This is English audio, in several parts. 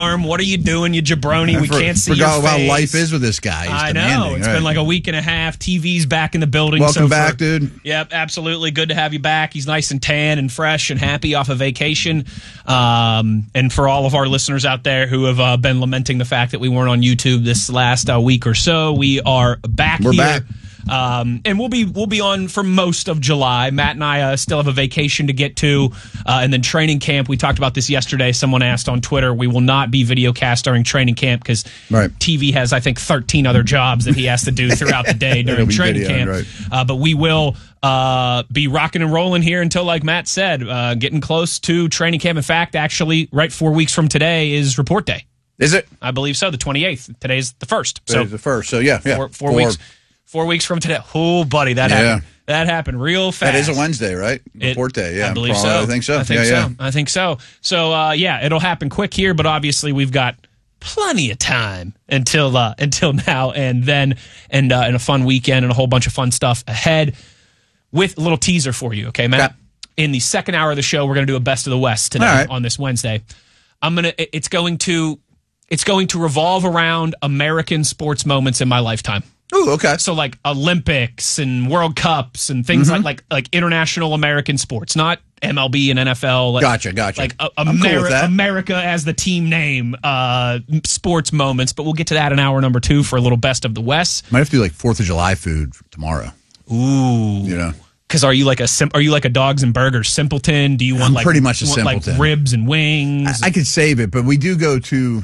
What are you doing, you jabroni? We can't see your face. Forgot how life is with this guy. He's I demanding. know. It's been like a week and a half. TV's back in the building. Welcome back, dude. Yep, absolutely. Good to have you back. He's nice and tan and fresh and happy off of vacation. And for all of our listeners out there who have been lamenting the fact that we weren't on YouTube this last week or so, we are back. We're back. And we'll be on for most of July. Matt and I still have a vacation to get to, and then training camp. We talked about this yesterday. Someone asked on Twitter. We will not be videocast during training camp because TV has, I think, 13 other jobs that he has to do throughout the day during training camp. But we will be rocking and rolling here until, like Matt said, getting close to training camp. In fact, actually, right 4 weeks from today is report day. Is it? I believe so. The 28th. Today's the 1st. Today's the 1st. So yeah, four weeks. 4 weeks from today. Oh, buddy, that happened. That happened real fast. That is a Wednesday, right? Report day, yeah. I believe so. I think so. I think so. So, it'll happen quick here, but obviously we've got plenty of time until now and then, and a fun weekend and a whole bunch of fun stuff ahead. With a little teaser for you, okay, Matt? Yeah. In the second hour of the show, we're going to do a Best of the West today on this Wednesday. It's going to revolve around American sports moments in my lifetime. Oh, okay. So like Olympics and World Cups and things like international American sports, not MLB and NFL. Gotcha. Like America as the team name, sports moments. But we'll get to that in hour number 2 for a little Best of the West. Might have to do like 4th of July food tomorrow. Ooh. You know. Because are you like a dogs and burgers simpleton? Do you want pretty much a simpleton, like ribs and wings? I could save it, but we do go to.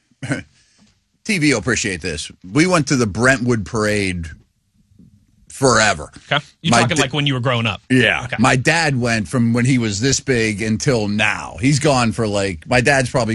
TV will appreciate this. We went to the Brentwood Parade forever. Okay. You're talking like when you were growing up. Yeah. Okay. My dad went from when he was this big until now. He's gone for my dad's probably